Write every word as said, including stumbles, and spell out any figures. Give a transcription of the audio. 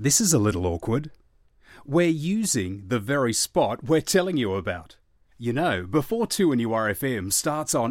This is a little awkward. We're using the very spot we're telling you about. You know, Before two and U R F M starts on